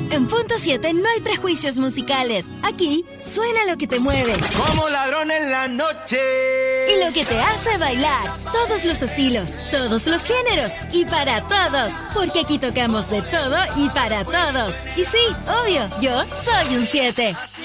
En Punto 7 no hay prejuicios musicales. Aquí suena lo que te mueve. Como ladrón en la noche. Y lo que te hace bailar. Todos los estilos, todos los géneros y para todos. Porque aquí tocamos de todo y para todos. Y sí, obvio, yo soy un 7.